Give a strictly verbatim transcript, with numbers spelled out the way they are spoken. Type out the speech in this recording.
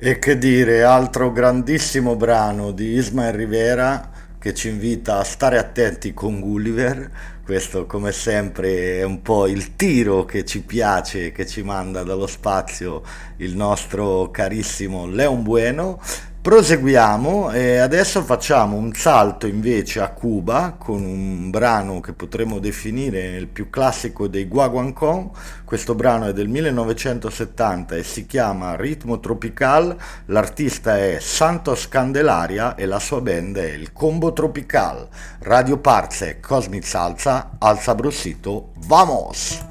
E che dire, altro grandissimo brano di Ismael Rivera che ci invita a stare attenti con Gulliver. Questo, come sempre, è un po' il tiro che ci piace, che ci manda dallo spazio il nostro carissimo Leon Bueno. Proseguiamo e adesso facciamo un salto invece a Cuba con un brano che potremmo definire il più classico dei Guaguancó. Questo brano è del millenovecentosettanta e si chiama Ritmo Tropical. L'artista è Santos Candelaria e la sua band è il Combo Tropical. Radio Parze, Cosmic Salsa, Al Sabrosito, vamos!